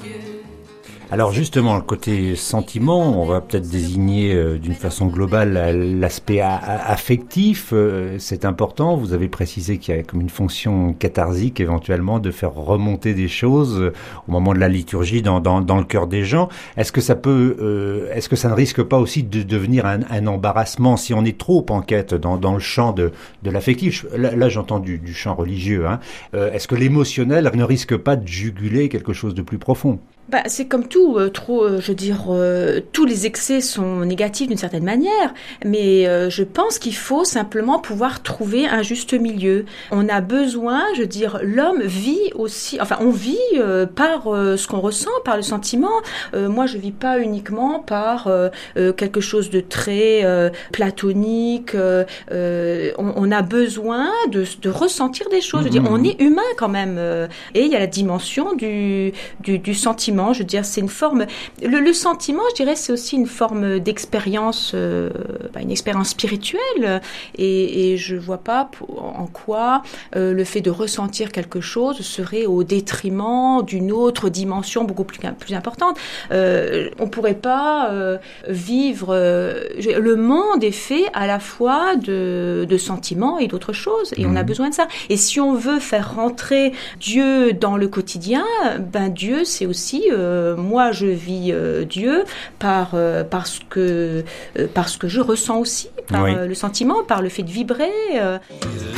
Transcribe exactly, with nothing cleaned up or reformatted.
Alors justement, le côté sentiment, on va peut-être désigner euh, d'une façon globale l'aspect a- a- affectif, euh, c'est important. Vous avez précisé qu'il y a comme une fonction catharsique éventuellement de faire remonter des choses euh, au moment de la liturgie dans, dans, dans le cœur des gens. Est-ce que ça peut, euh, est-ce que ça ne risque pas aussi de devenir un, un embarrassement si on est trop en quête dans, dans le champ de, de l'affectif? Là, là j'entends du, du champ religieux. Hein. Euh, est-ce que l'émotionnel ne risque pas de juguler quelque chose de plus profond? Bah, c'est comme tout, euh, trop, euh, je veux dire, euh, tous les excès sont négatifs d'une certaine manière, mais euh, je pense qu'il faut simplement pouvoir trouver un juste milieu. On a besoin, je veux dire, l'homme vit aussi, enfin, on vit euh, par euh, ce qu'on ressent, par le sentiment. Euh, moi, je vis pas uniquement par euh, euh, quelque chose de très euh, platonique. Euh, euh, on, on a besoin de, de ressentir des choses. Je veux dire, on est humain quand même, euh, et il y a la dimension du, du, du sentiment. Je veux dire, c'est une forme. Le, le sentiment, je dirais, c'est aussi une forme d'expérience, euh, bah, une expérience spirituelle. Et, et je vois pas pour, en quoi euh, le fait de ressentir quelque chose serait au détriment d'une autre dimension beaucoup plus plus importante. Euh, on pourrait pas euh, vivre. Euh, le monde est fait à la fois de, de sentiments et d'autres choses, et mmh. on a besoin de ça. Et si on veut faire rentrer Dieu dans le quotidien, ben Dieu, c'est aussi Euh, moi, je vis euh, Dieu par euh, parce que euh, parce que je ressens aussi, par oui. euh, le sentiment, par le fait de vibrer. Euh.